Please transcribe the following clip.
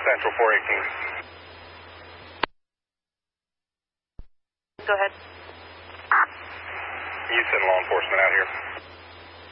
Central 418. Go ahead. You send law enforcement out here.